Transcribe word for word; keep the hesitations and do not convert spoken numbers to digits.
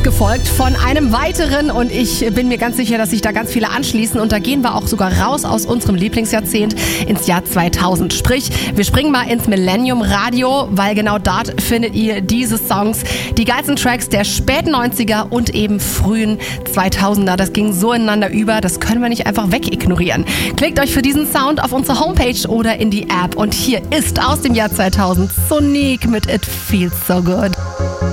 gefolgt von einem weiteren und ich bin mir ganz sicher, dass sich da ganz viele anschließen und da gehen wir auch sogar raus aus unserem Lieblingsjahrzehnt ins Jahr zweitausend. Sprich, wir springen mal ins Millennium Radio, weil genau dort findet ihr diese Songs, die geilsten Tracks der späten neunziger und eben frühen zweitausender. Das ging so ineinander über, das können wir nicht einfach wegignorieren. Klickt euch für diesen Sound auf unsere Homepage oder in die App und hier ist aus dem Jahr zweitausend Sonic mit It Feels So Good.